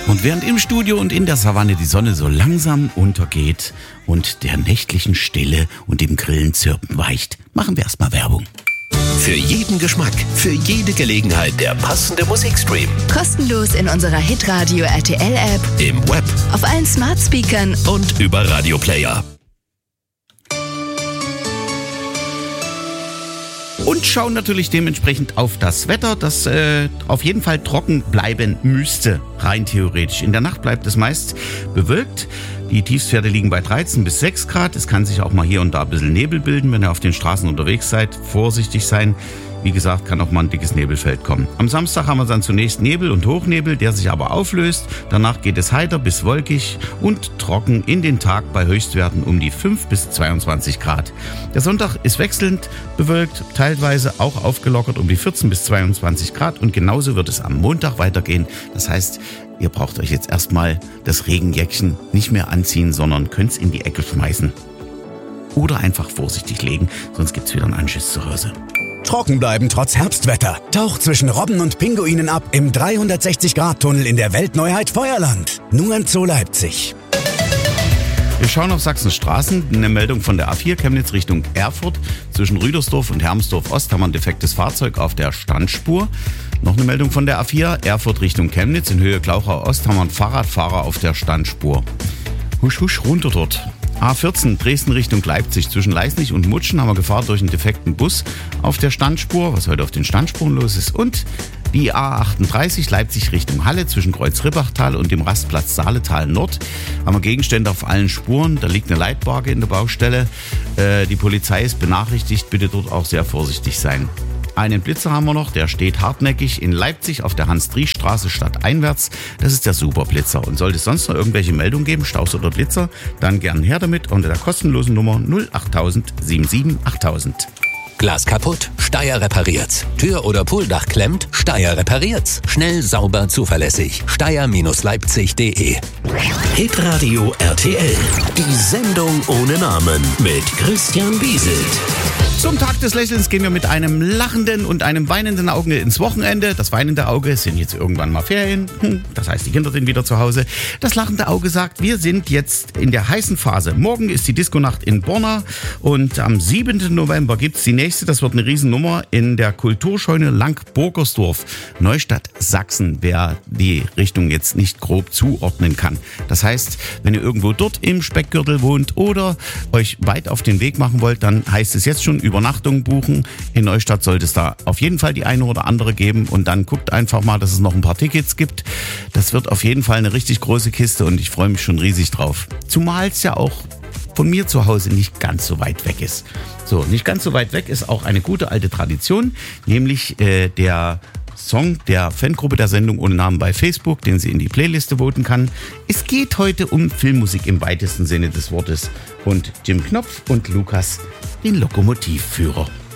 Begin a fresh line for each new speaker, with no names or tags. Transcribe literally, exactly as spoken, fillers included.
Und während im Studio und in der Savanne die Sonne so langsam untergeht und der nächtlichen Stille und dem Grillenzirpen weicht, machen wir erstmal Werbung.
Für jeden Geschmack, für jede Gelegenheit der passende Musikstream.
Kostenlos in unserer Hitradio R T L-App,
Im Web
auf allen Smart Speakern
und über Radioplayer.
Und schauen natürlich dementsprechend auf das Wetter, das äh, auf jeden Fall trocken bleiben müsste, rein theoretisch. In der Nacht bleibt es meist bewölkt. Die Tiefstwerte liegen bei dreizehn bis sechs Grad. Es kann sich auch mal hier und da ein bisschen Nebel bilden, wenn ihr auf den Straßen unterwegs seid. Vorsichtig sein. Wie gesagt, kann auch mal ein dickes Nebelfeld kommen. Am Samstag haben wir dann zunächst Nebel und Hochnebel, der sich aber auflöst. Danach geht es heiter bis wolkig und trocken in den Tag bei Höchstwerten um die fünf bis zweiundzwanzig Grad. Der Sonntag ist wechselnd bewölkt, teilweise auch aufgelockert um die vierzehn bis zweiundzwanzig Grad. Und genauso wird es am Montag weitergehen. Das heißt, ihr braucht euch jetzt erstmal das Regenjäckchen nicht mehr anziehen, sondern könnt es in die Ecke schmeißen. Oder einfach vorsichtig legen, sonst gibt's wieder einen Anschiss zu Hause.
Trocken bleiben trotz Herbstwetter. Taucht zwischen Robben und Pinguinen ab im dreihundertsechzig Grad Tunnel in der Weltneuheit Feuerland. Nur im Zoo Leipzig.
Wir schauen auf Sachsens Straßen. Eine Meldung von der A vier Chemnitz Richtung Erfurt. Zwischen Rüdersdorf und Hermsdorf Ost haben wir ein defektes Fahrzeug auf der Standspur. Noch eine Meldung von der A vier Erfurt Richtung Chemnitz. In Höhe Glauchau Ost haben wir einen Fahrradfahrer auf der Standspur. Husch, husch, runter dort. A vierzehn Dresden Richtung Leipzig. Zwischen Leisnig und Mutschen haben wir Gefahr durch einen defekten Bus auf der Standspur, was heute auf den Standspuren los ist. Und die A achtunddreißig Leipzig Richtung Halle zwischen Kreuz-Ribbachtal und dem Rastplatz Saaletal Nord haben wir Gegenstände auf allen Spuren. Da liegt eine Leitbarke in der Baustelle. Äh, die Polizei ist benachrichtigt, bitte dort auch sehr vorsichtig sein. Einen Blitzer haben wir noch, der steht hartnäckig in Leipzig auf der Hans-Driesch-Straße stadteinwärts. Das ist der Superblitzer. Und sollte es sonst noch irgendwelche Meldungen geben, Staus oder Blitzer, dann gern her damit unter der kostenlosen Nummer null acht null null sieben sieben achttausend.
Glas kaputt? Steyr repariert's. Tür oder Pooldach klemmt? Steyr repariert's. Schnell, sauber, zuverlässig. Steyr Leipzig punkt de. Hitradio R T L. Die Sendung ohne Namen mit Christian Bieselt.
Zum Tag des Lächelns gehen wir mit einem lachenden und einem weinenden Auge ins Wochenende. Das weinende Auge sind jetzt irgendwann mal Ferien. Das heißt, die Kinder sind wieder zu Hause. Das lachende Auge sagt, wir sind jetzt in der heißen Phase. Morgen ist die Disco-Nacht in Borna und am siebenten November gibt's die nächste. Das wird eine Riesennummer in der Kulturscheune Lang-Burgersdorf, Neustadt, Sachsen, wer die Richtung jetzt nicht grob zuordnen kann. Das heißt, wenn ihr irgendwo dort im Speckgürtel wohnt oder euch weit auf den Weg machen wollt, dann heißt es jetzt schon Übernachtung buchen. In Neustadt sollte es da auf jeden Fall die eine oder andere geben und dann guckt einfach mal, dass es noch ein paar Tickets gibt. Das wird auf jeden Fall eine richtig große Kiste und ich freue mich schon riesig drauf. Zumal es ja auch von mir zu Hause nicht ganz so weit weg ist. So, nicht ganz so weit weg ist auch eine gute alte Tradition, nämlich äh, der Song der Fangruppe der Sendung ohne Namen bei Facebook, den sie in die Playliste voten kann. Es geht heute um Filmmusik im weitesten Sinne des Wortes und Jim Knopf und Lukas, den Lokomotivführer.